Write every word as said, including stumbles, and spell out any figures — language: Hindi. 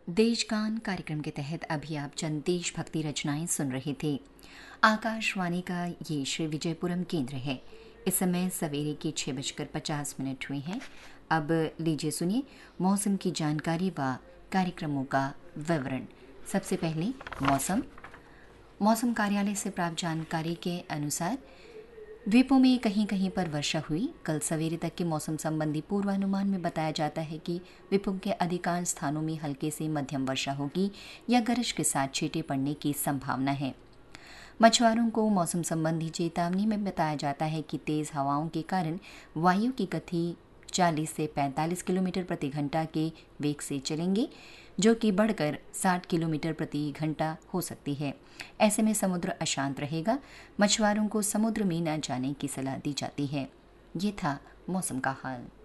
देशगान कार्यक्रम के तहत अभी आप चंद देशभक्ति रचनाएं सुन रहे थे। आकाशवाणी का ये श्री विजयपुरम केंद्र है। इस समय सवेरे के छः बजकर पचास मिनट हुए हैं। अब लीजिए सुनिए मौसम की जानकारी व कार्यक्रमों का विवरण। सबसे पहले मौसम मौसम कार्यालय से प्राप्त जानकारी के अनुसार द्वीपों में कहीं कहीं पर वर्षा हुई। कल सवेरे तक के मौसम संबंधी पूर्वानुमान में बताया जाता है कि द्वीपों के अधिकांश स्थानों में हल्के से मध्यम वर्षा होगी या गरज के साथ छींटे पड़ने की संभावना है। मछुआरों को मौसम संबंधी चेतावनी में बताया जाता है कि तेज हवाओं के कारण वायु की गति चालीस से पैंतालीस किलोमीटर प्रति घंटा के वेग से चलेंगे, जो कि बढ़कर साठ किलोमीटर प्रति घंटा हो सकती है। ऐसे में समुद्र अशांत रहेगा। मछुआरों को समुद्र में न जाने की सलाह दी जाती है। ये था मौसम का हाल।